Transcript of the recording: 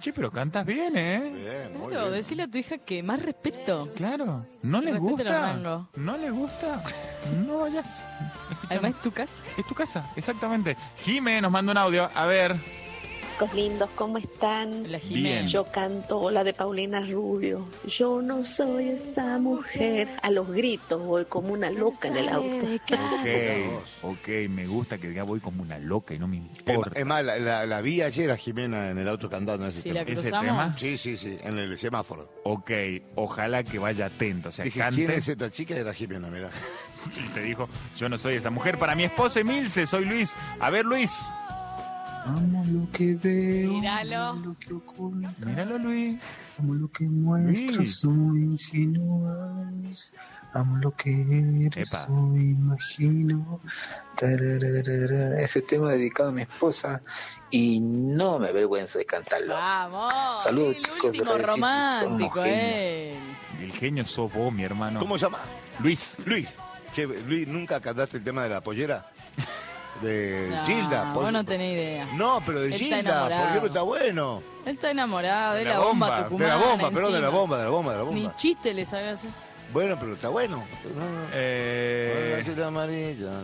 Che, pero cantas bien, ¿eh? Bien, muy Claro, bien. decirle a tu hija que más respeto. Claro. ¿No les Respeten el gusta? rango. ¿No les gusta? No vayas. Además es tu casa. Es tu casa, exactamente. Jime nos manda un audio. A ver. Chicos lindos, ¿cómo están? La Bien. Jimena. Yo canto la de Paulina Rubio. Yo no soy esa mujer. A los gritos voy como una loca en el auto. Ok, me gusta que diga voy como una loca y no me importa. Es más, la vi ayer a Jimena en el auto cantando en ese Si tema. la ¿Ese cruzamos. tema? Sí, en el semáforo. Ok, ojalá que vaya atento. O sea, Dije, cante. ¿quién es esta chica? Era Jimena, mirá. Y te dijo, yo no soy esa mujer. Para mi esposa Emilce, soy Luis. A ver, Luis. Amo lo que veo, Míralo. amo lo que oculta, Míralo, Luis. amo lo que muestras o insinúas, amo lo que eres Epa. o imagino. Tarararara. Ese tema dedicado a mi esposa y no me avergüenza de cantarlo. Vamos. Saludos, El chicos de último Radio City, romántico, somos él. Y el genio sos vos, mi hermano. ¿Cómo se llama? Luis. Luis. Che, Luis, ¿nunca cantaste el tema de la pollera? De No, Gilda. vos no tenés idea. No, pero de Él está Gilda, enamorado. por ejemplo, está bueno. Él está enamorado de De la la bomba bomba. tucumana. De la bomba, perdón, de la encima. bomba. Ni chiste le sabe hacer. Bueno, pero está bueno. Eh... La amarilla.